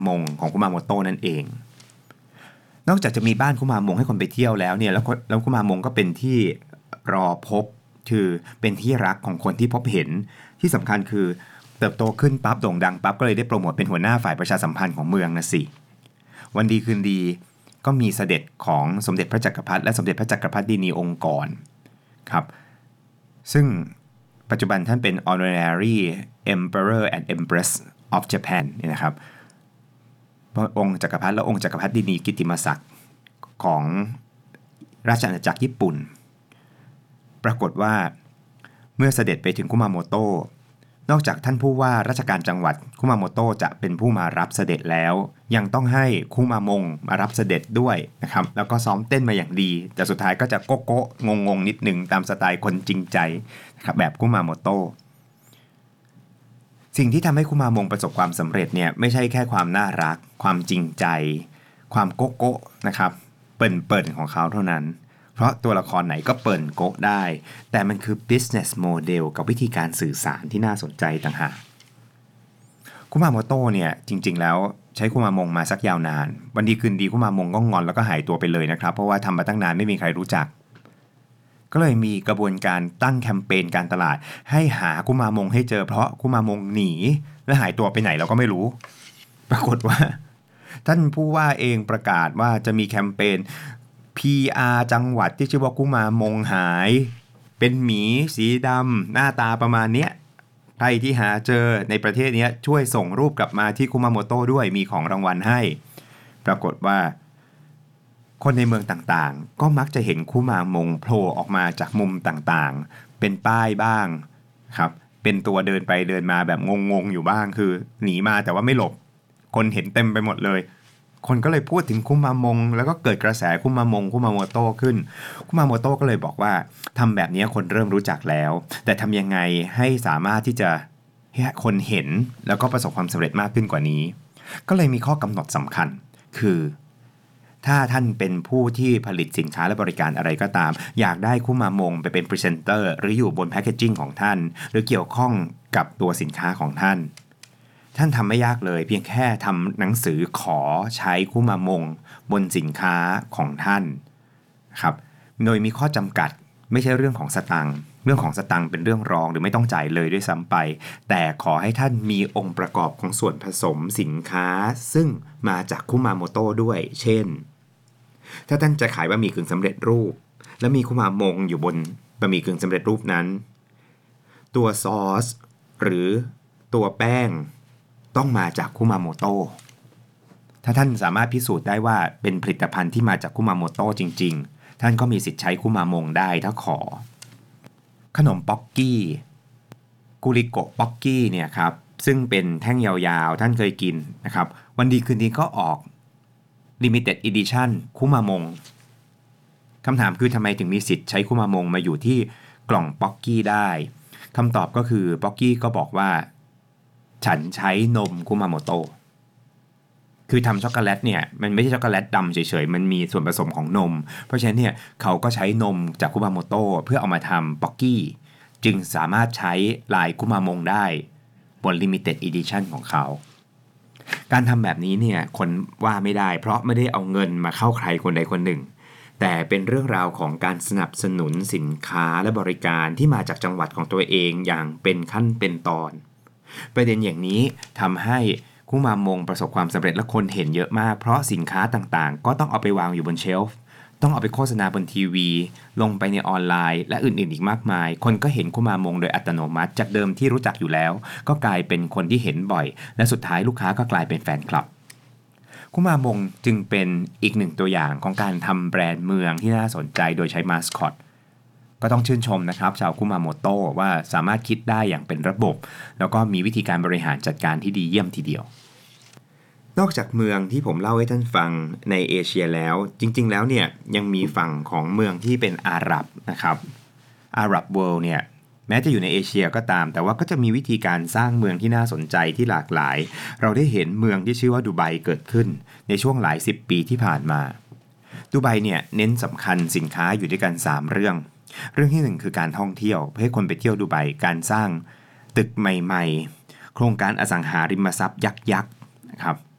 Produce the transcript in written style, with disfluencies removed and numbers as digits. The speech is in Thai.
มงของคุมาโมโตะนั่นเองนอกจากจะมีบ้านคุมามงให้คนไปเที่ยวแล้วเนี่ยแล้วคุมามงก็เป็นที่รอพบคือเป็นที่รักของคนที่พบเห็นที่สำคัญคือเติบโตขึ้นปั๊บโด่งดังปั๊บก็เลยได้โปรโมทเป็นหัวหน้าฝ่ายประชาสัมพันธ์ของเมืองนะสิวันดีคืนดีก็มีเสด็จของสมเด็จพระจักรพรรดิและสมเด็จพระจักรพรรดินีองค์กรครับซึ่งปัจจุบันท่านเป็น Honorary Emperor and Empress of Japan เนี่ยนะครับองค์จักรพรรดิและองค์จักรพรรดินีกิตติมศักดิ์ของราชอาณาจักรญี่ปุ่นปรากฏว่าเมื่อเสด็จไปถึงคุมาโมโตะนอกจากท่านผู้ว่าราชการจังหวัดคุมาโมโตะจะเป็นผู้มารับเสด็จแล้วยังต้องให้คุมามงมารับเสด็จด้วยนะครับแล้วก็ซ้อมเต้นมาอย่างดีแต่สุดท้ายก็จะโก๊ะโก๊ะงงนิดนึงตามสไตล์คนจริงใจนะครับแบบคุมาโมโตะสิ่งที่ทำให้คุมามงประสบความสำเร็จเนี่ยไม่ใช่แค่ความน่ารักความจริงใจความโก๊ะโก๊ะนะครับเปิ่นของเขาเท่านั้นเพราะตัวละครไหนก็เปิ่นโก๊ะได้แต่มันคือ business model กับวิธีการสื่อสารที่น่าสนใจต่างหากคุมาโมโตะเนี่ยจริงๆแล้วใช้คุมามงมาสักยาวนานวันดีคืนดีคุมามงก็งอนแล้วก็หายตัวไปเลยนะครับเพราะว่าทำมาตั้งนานไม่มีใครรู้จักก็เลยมีกระบวนการตั้งแคมเปญการตลาดให้หาคุมามงให้เจอเพราะคุมามงหนีและหายตัวไปไหนเราก็ไม่รู้ปรากฏว่าท่านผู้ว่าเองประกาศว่าจะมีแคมเปญ PR จังหวัดที่ชื่อว่าคุมามงหายเป็นหมีสีดำหน้าตาประมาณเนี้ยใครที่หาเจอในประเทศนี้ช่วยส่งรูปกลับมาที่คุมาโมโตะด้วยมีของรางวัลให้ปรากฏว่าคนในเมืองต่างๆก็มักจะเห็นคุมามงโผล่ออกมาจากมุมต่างๆเป็นป้ายบ้างครับเป็นตัวเดินไปเดินมาแบบงงๆอยู่บ้างคือหนีมาแต่ว่าไม่หลบคนเห็นเต็มไปหมดเลยคนก็เลยพูดถึงคุมามงแล้วก็เกิดกระแสคุมามงคุมาโมโตะขึ้นคุมาโมโตะก็เลยบอกว่าทำแบบนี้คนเริ่มรู้จักแล้วแต่ทำยังไงให้สามารถที่จะให้คนเห็นแล้วก็ประสบความสำเร็จมากขึ้นกว่านี้ก็เลยมีข้อกำหนดสำคัญคือถ้าท่านเป็นผู้ที่ผลิตสินค้าและบริการอะไรก็ตามอยากได้คุมามงไปเป็นพรีเซนเตอร์หรืออยู่บนแพคเกจจิ้งของท่านหรือเกี่ยวข้องกับตัวสินค้าของท่านทำไม่ยากเลยเพียงแค่ทำหนังสือขอใช้คุมามงบนสินค้าของท่านครับโดยมีข้อจำกัดไม่ใช่เรื่องของสตังค์เรื่องของสตังค์เป็นเรื่องรองหรือไม่ต้องจ่ายเลยด้วยซ้ำไปแต่ขอให้ท่านมีองค์ประกอบของส่วนผสมสินค้าซึ่งมาจากคุมาโมโตะด้วยเช่นถ้าท่านจะขายบะหมี่กึ่งสำเร็จรูปและมีคุมามงอยู่บนบะหมี่กึ่งสำเร็จรูปนั้นตัวซอสหรือตัวแป้งต้องมาจากคุมาโมโตะถ้าท่านสามารถพิสูจน์ได้ว่าเป็นผลิตภัณฑ์ที่มาจากคุมาโมโตะจริงๆท่านก็มีสิทธิ์ใช้คุมามงได้ถ้าขอขนมป๊อกกี้กุริโกะป๊อกกี้เนี่ยครับซึ่งเป็นแท่งยาวๆท่านเคยกินนะครับวันดีคืนดีก็ออก Limited Edition คุมามงคำถามคือทำไมถึงมีสิทธิ์ใช้คุมามงมาอยู่ที่กล่องป๊อกกี้ได้คำตอบก็คือป๊อกกี้ก็บอกว่าฉันใช้นมคุมาโมโตะคือทำช็อกโกแลตเนี่ยมันไม่ใช่ช็อกโกแลตดำเฉยๆมันมีส่วนผสมของนมเพราะฉะนั้นเนี่ยเขาก็ใช้นมจากคุมาโมโตะเพื่อเอามาทำป๊อกกี้จึงสามารถใช้ลายคุมามงได้บน Limited Edition ของเขาการทำแบบนี้เนี่ยคนว่าไม่ได้เพราะไม่ได้เอาเงินมาเข้าใครคนใดคนหนึ่งแต่เป็นเรื่องราวของการสนับสนุนสินค้าและบริการที่มาจากจังหวัดของตัวเองอย่างเป็นขั้นเป็นตอนประเด็นอย่างนี้ทำให้คุมามงประสบความสำเร็จและคนเห็นเยอะมากเพราะสินค้าต่างๆก็ต้องเอาไปวางอยู่บนเชลฟ์ต้องเอาไปโฆษณาบนทีวีลงไปในออนไลน์และอื่นๆอีกมากมายคนก็เห็นคุมามงโดยอัตโนมัติจากเดิมที่รู้จักอยู่แล้วก็กลายเป็นคนที่เห็นบ่อยและสุดท้ายลูกค้าก็กลายเป็นแฟนคลับคุมามงจึงเป็นอีกหนึ่งตัวอย่างของการทำแบรนด์เมืองที่น่าสนใจโดยใช้มาสคอตก็ต้องชื่นชมนะครับชาวคุมาโมโตะว่าสามารถคิดได้อย่างเป็นระบบแล้วก็มีวิธีการบริหารจัดการที่ดีเยี่ยมทีเดียวนอกจากเมืองที่ผมเล่าให้ท่านฟังในเอเชียแล้วจริงๆแล้วเนี่ยยังมีฝั่งของเมืองที่เป็นอาหรับนะครับอาหรับเวิลด์เนี่ยแม้จะอยู่ในเอเชียก็ตามแต่ว่าก็จะมีวิธีการสร้างเมืองที่น่าสนใจที่หลากหลายเราได้เห็นเมืองที่ชื่อว่าดูไบเกิดขึ้นในช่วงหลาย10ปีที่ผ่านมาดูไบเนี่ยเน้นสำคัญสินค้าอยู่ด้วยกัน3เรื่องที่1คือการท่องเที่ยวเพื่อให้คนไปเที่ยวดูไบการสร้างตึกใหม่ๆโครงการอสังหาริมทรัพย์ยักษ์ๆนะครับ